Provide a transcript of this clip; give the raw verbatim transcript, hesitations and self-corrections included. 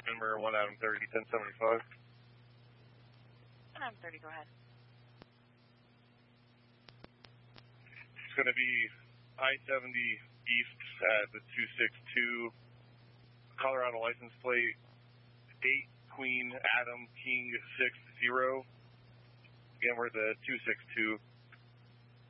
Number one Adam thirty, ten seventy-five. one Adam thirty, go ahead. It's going to be I seventy east at the two six two, Colorado license plate, eight Queen Adam King six zero. Again, we're the two six two.